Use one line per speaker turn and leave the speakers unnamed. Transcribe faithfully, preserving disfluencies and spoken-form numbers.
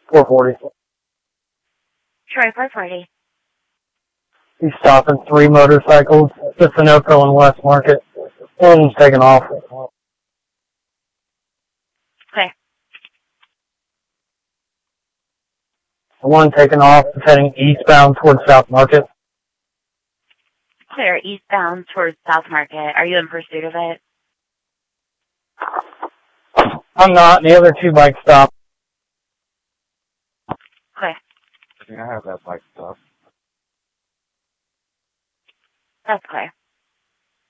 four forty.
Troy, four forty.
He's stopping three motorcycles to Sunoco and West Market. One of them's taking off.
Okay.
The one taking off is heading eastbound towards South Market.
Clear, eastbound towards South Market. Are you in pursuit of it?
I'm not, and the other two bikes stopped.
Okay.
I think I have that bike stuff.
That's clear.